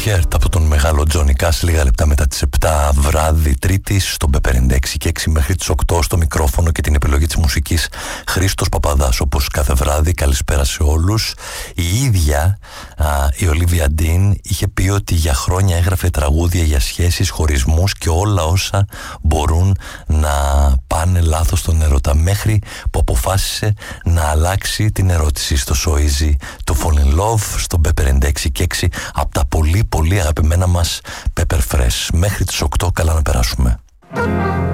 Heart από τον μεγάλο Τζόνι Κάς, λίγα λεπτά μετά τις 7 βράδυ Τρίτης στον P56 και 6 μέχρι τις 8 στο μικρόφωνο και την επιλογή της μουσικής Χρήστος Παπαδάς. Όπως κάθε βράδυ, καλησπέρα σε όλους. Η ίδια η Ολίβια Ντίν είχε πει ότι για χρόνια έγραφε τραγούδια για σχέσεις, χωρισμούς και όλα όσα μπορούν να πάνε λάθος στον έρωτα, μέχρι που αποφάσισε να αλλάξει την ερώτηση στο So Easy to Fall in Love στον P56 και 6 από τα πολύ πολύ αγαπημένα μας Pepper Fresh. Μέχρι τις 8 καλά να περάσουμε.